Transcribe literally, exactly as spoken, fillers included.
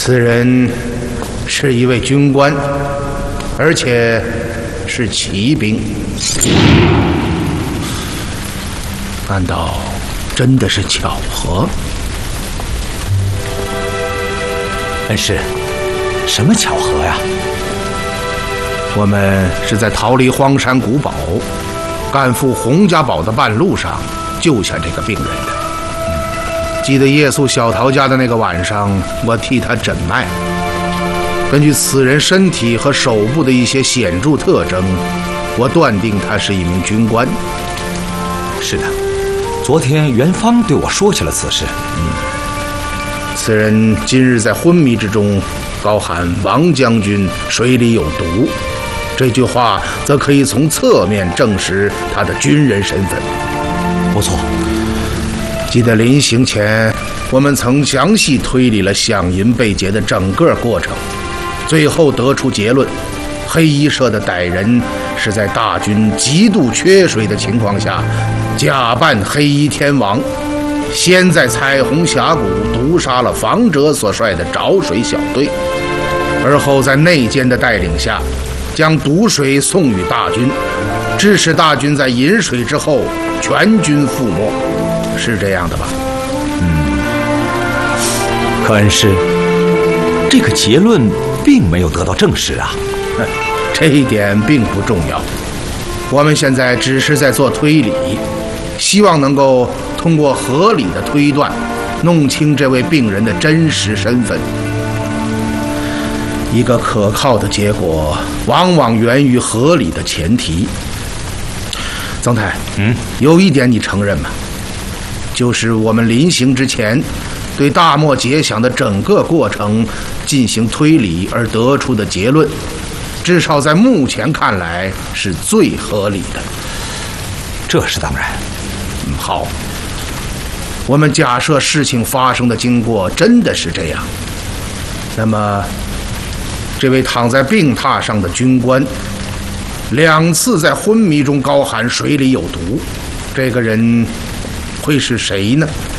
此人是一位军官，而且是骑兵。难道真的是巧合？ 恩师，什么巧合呀？ 我们是在逃离荒山古堡、赶赴洪家堡的半路上救下这个病人的。记得夜宿小桃家的那个晚上，我替他诊脉。根据此人身体和手部的一些显著特征，我断定他是一名军官。 是的，昨天元芳对我说起了此事。 嗯，此人今日在昏迷之中高喊“王将军水里有毒”，这句话则可以从侧面证实他的军人身份。 不错。 记得临行前，我们曾详细推理了响银被劫的整个过程，最后得出结论：黑衣社的歹人是在大军极度缺水的情况下，假扮黑衣天王，先在彩虹峡谷毒杀了房哲所率的找水小队，而后在内奸的带领下，将毒水送与大军，致使大军在饮水之后全军覆没。是这样的吧？ 嗯。可恩师，这个结论并没有得到证实啊。 这一点并不重要，我们现在只是在做推理，希望能够通过合理的推断，弄清这位病人的真实身份。一个可靠的结果，往往源于合理的前提。曾太， 嗯， 有一点你承认吗？就是我们临行之前，对大漠劫饷的整个过程进行推理而得出的结论，至少在目前看来是最合理的。 这是当然。 嗯，好，我们假设事情发生的经过真的是这样，那么这位躺在病榻上的军官两次在昏迷中高喊水里有毒，这个人会是谁呢？